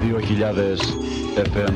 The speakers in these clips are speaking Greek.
2000 FM.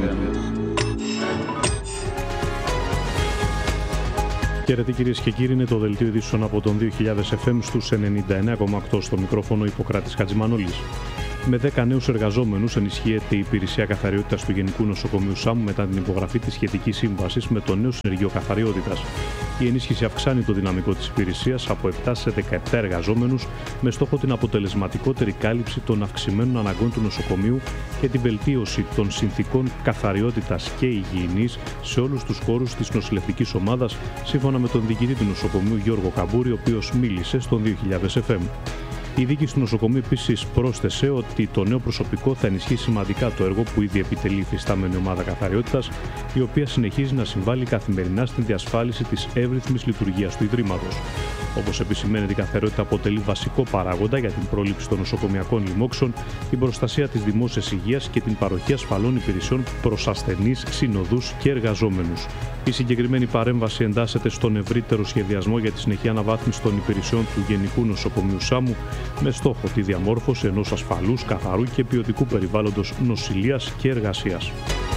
Χαίρετε κυρίες και κύριοι, είναι το δελτίο ειδήσεων από τον 2000 FM στους 99,8 στο μικρόφωνο Ιπποκράτης Χατζημανόλης. Με 10 νέους εργαζόμενους ενισχύεται η υπηρεσία καθαριότητας του Γενικού Νοσοκομείου Σάμου μετά την υπογραφή της σχετικής σύμβασης με το νέο συνεργείο καθαριότητας. Η ενίσχυση αυξάνει το δυναμικό της υπηρεσίας από 7 σε 17 εργαζόμενους με στόχο την αποτελεσματικότερη κάλυψη των αυξημένων αναγκών του νοσοκομείου και την βελτίωση των συνθηκών καθαριότητας και υγιεινής σε όλους τους χώρους της νοσηλευτικής ομάδας, σύμφωνα με τον διοικητή του νοσοκομείου Γιώργο Καμπούρη, ο οποίος μίλησε στον 2000 FM. Η διοίκηση του νοσοκομείου επίσης πρόσθεσε ότι το νέο προσωπικό θα ενισχύσει σημαντικά το έργο που ήδη επιτελεί η υφιστάμενη ομάδα καθαριότητας, η οποία συνεχίζει να συμβάλλει καθημερινά στην διασφάλιση της εύρυθμης λειτουργίας του Ιδρύματος. Όπως επισημαίνεται, η καθαριότητα αποτελεί βασικό παράγοντα για την πρόληψη των νοσοκομειακών λοιμόξεων, την προστασία της δημόσιας υγείας και την παροχή ασφαλών υπηρεσιών προς ασθενείς, συνοδούς και εργαζόμενους. Η συγκεκριμένη παρέμβαση εντάσσεται στον ευρύτερο σχεδιασμό για τη συνεχή αναβάθμιση των υπηρεσιών του Γενικού Νοσοκομείου Σάμου, με στόχο τη διαμόρφωση ενός ασφαλούς, καθαρού και ποιοτικού περιβάλλοντος νοσηλείας και εργασίας.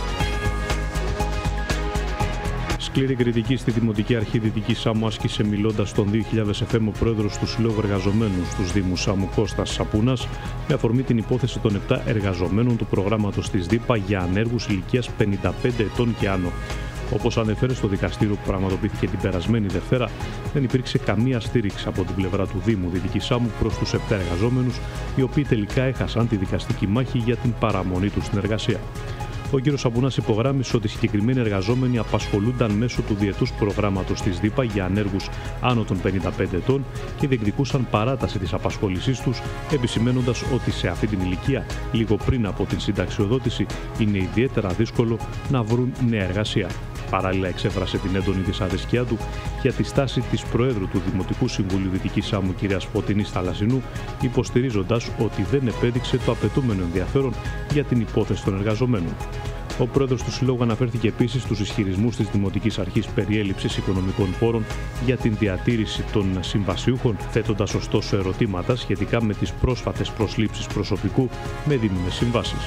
Σκληρή κριτική στη Δημοτική Αρχή Δυτικής Σάμου άσκησε, μιλώντας στον 2000 FM, ο πρόεδρος του Συλλόγου Εργαζομένων στους Δήμους Σάμου Κώστας Σαπούνας, με αφορμή την υπόθεση των 7 εργαζομένων του προγράμματος της ΔΥΠΑ για ανέργους ηλικίας 55 ετών και άνω. Όπως ανέφερε στο δικαστήριο που πραγματοποιήθηκε την περασμένη Δευτέρα, δεν υπήρξε καμία στήριξη από την πλευρά του Δήμου Δυτικής Σάμου προς τους 7 εργαζόμενους, οι οποίοι τελικά έχασαν τη δικαστική μάχη για την παραμονή τους στην εργασία. Ο κ. Σαπούνας υπογράμμισε ότι οι συγκεκριμένοι εργαζόμενοι απασχολούνταν μέσω του διετούς προγράμματος της ΔΥΠΑ για ανέργους άνω των 55 ετών και διεκδικούσαν παράταση της απασχόλησής τους, επισημαίνοντας ότι σε αυτή την ηλικία, λίγο πριν από την συνταξιοδότηση, είναι ιδιαίτερα δύσκολο να βρουν νέα εργασία. Παράλληλα, εξέφρασε την έντονη δυσαρέσκειά του για τη στάση της Προέδρου του Δημοτικού Συμβουλίου Δυτικής Σάμου, κ. Φωτεινής Θαλασσινού, υποστηρίζοντας ότι δεν επέδειξε το απαιτούμενο ενδιαφέρον για την υπόθεση των εργαζομένων. Ο πρόεδρος του Συλλόγου αναφέρθηκε επίσης στους ισχυρισμούς της Δημοτικής Αρχής περί έλλειψης οικονομικών πόρων για την διατήρηση των συμβασιούχων, θέτοντας ωστόσο ερωτήματα σχετικά με τις πρόσφατες προσλήψεις προσωπικού με δίμηνες συμβάσεις.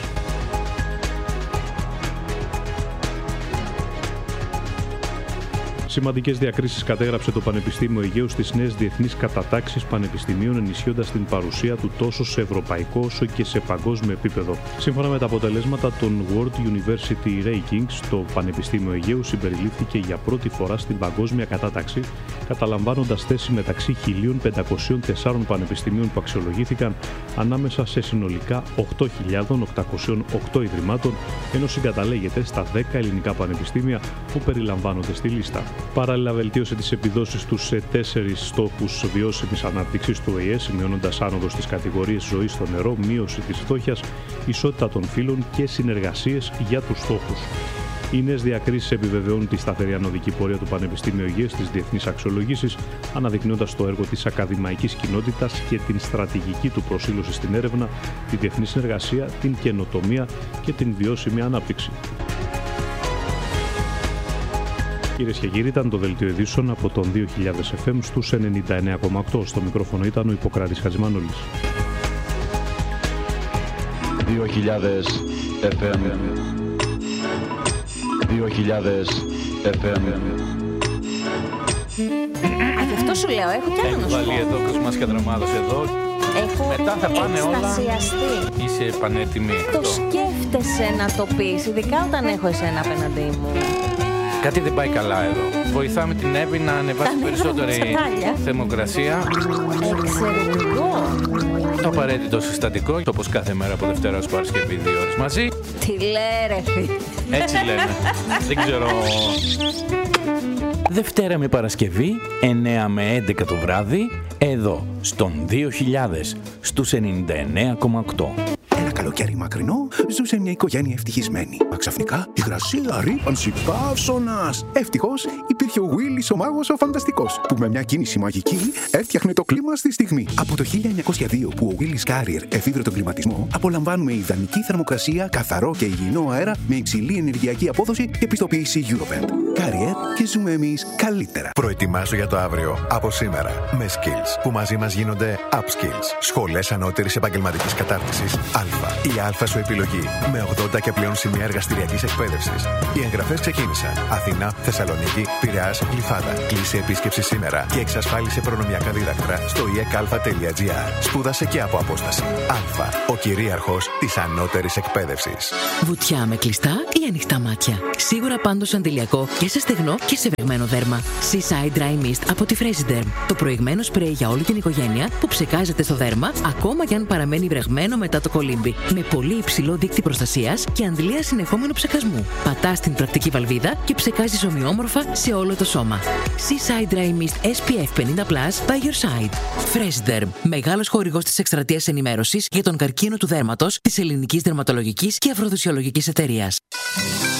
Σημαντικές διακρίσεις κατέγραψε το Πανεπιστήμιο Αιγαίου στις νέες διεθνείς κατατάξεις πανεπιστημίων, ενισχύοντας την παρουσία του τόσο σε ευρωπαϊκό όσο και σε παγκόσμιο επίπεδο. Σύμφωνα με τα αποτελέσματα των World University Rankings, το Πανεπιστήμιο Αιγαίου συμπεριλήφθηκε για πρώτη φορά στην παγκόσμια κατάταξη, καταλαμβάνοντας θέση μεταξύ 1.504 πανεπιστημίων που αξιολογήθηκαν ανάμεσα σε συνολικά 8.808 ιδρυμάτων, ενώ συγκαταλέγεται στα 10 ελληνικά πανεπιστήμια που περιλαμβάνονται στη λίστα. Παράλληλα, βελτίωσε τις επιδόσεις του σε 4 στόχους βιώσιμης ανάπτυξης του ΟΗΕ, σημειώνοντας άνοδο στις κατηγορίες ζωής στο νερό, μείωση της φτώχειας, ισότητα των φύλων και συνεργασίες για τους στόχους. Οι νέες διακρίσεις επιβεβαιώνουν τη σταθερή ανωδική πορεία του Πανεπιστήμιου Αιγαίου στις διεθνείς αξιολογήσεις, αναδεικνύοντας το έργο της ακαδημαϊκής κοινότητας και την στρατηγική του προσήλωση στην έρευνα, τη διεθνή συνεργασία, την καινοτομία και την βιώσιμη ανάπτυξη. Κυρίες και κύριοι, ήταν το δελτίο ειδήσεων από τον 2000 FM στους 99,8. Στο μικρόφωνο ήταν ο Ιπποκράτης Χατζημανόλης. 2000 FM. 2000 FM. Γι' αυτό σου λέω, έχω κι άλλο να σου πω. Έχει βάλει εδώ Κοσμάς και Δραμάδος εδώ. Έχω μετά θα πάνε όλα. Είσαι πανέτοιμη. Το σκέφτεσαι να το πεις, ειδικά όταν έχω εσένα απέναντί μου. Κάτι δεν πάει καλά εδώ. Βοηθάμε την Εύη να ανεβάσει περισσότερη θερμοκρασία. Εξαιρετικό. Το απαραίτητο συστατικό, όπως κάθε μέρα από Δευτέρα ως Παρασκευή 2 ώρες μαζί. Τι λέει ρε φίλε. Έτσι λέμε. Δεν ξέρω. Δευτέρα με Παρασκευή, 9 με 11 το βράδυ, εδώ, στον 2000, στους 99,8. Ένα καλοκαίρι μακρινό ζούσε μια οικογένεια ευτυχισμένη. Μα ξαφνικά υγρασία, ρύπανση, καύσωνας. Ευτυχώς υπήρχε ο Willis ο μάγος ο φανταστικός, που με μια κίνηση μαγική έφτιαχνε το κλίμα στη στιγμή. Από το 1902 που ο Willis Carrier εφήβρε τον κλιματισμό, απολαμβάνουμε ιδανική θερμοκρασία, καθαρό και υγιεινό αέρα με υψηλή ενεργειακή απόδοση και πιστοποίηση Eurovent. Carrier και ζούμε εμείς καλύτερα. Προετοιμάσου για το αύριο από σήμερα με Skills, που μαζί μας γίνονται Upskills. Σχολές ανώτερης επαγγελματικής κατάρτισης Α. Η Α σου επιλογή. Με 80 και πλέον σημεία εργαστηριακής εκπαίδευσης. Οι εγγραφές ξεκίνησαν. Αθήνα, Θεσσαλονίκη, Πειραιάς, Γλυφάδα. Κλείσε επίσκεψη σήμερα και εξασφάλισε προνομιακά δίδακτρα στο iekalfa.gr. Σπούδασε και από απόσταση. Α, ο κυρίαρχος της ανώτερης εκπαίδευσης. Βουτιά με κλειστά ή ανοιχτά μάτια. Σίγουρα πάντως αντιλιακό και σε στεγνό και σε βρεγμένο δέρμα. Seaside Dry Mist από τη Fresiderm. Το προηγμένο σπρέι για όλη την οικογένεια που ψεκάζεται στο δέρμα, ακόμα κι αν παραμένει βρεγμένο μετά το κολύμπι. Με πολύ υψηλό δείκτη προστασίας και αντλία συνεχόμενου ψεκασμού. Πατά στην πρακτική βαλβίδα και ψεκάζει ομοιόμορφα σε όλο το σώμα. Seaside Dry Mist SPF 50+ by your side. Fresiderm. Μεγάλος χορηγός της εκστρατείας ενημέρωσης για τον καρκίνο του δέρματος της Ελληνικής Δερματολογικής και Αφροδισιολογικής Εταιρείας.